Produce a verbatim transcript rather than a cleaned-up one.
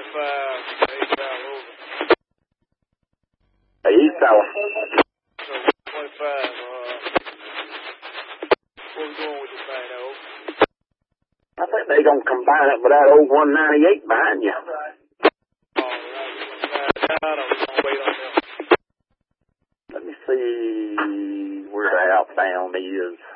twenty-five, eighty-five over. Hey, East Tower. So, twenty-five, uh, what we doing with this thing, though? I think they gonna combine it with that old one ninety-eight behind you. Oh, right, down, or we gonna wait on them? Let me see where the outbound is.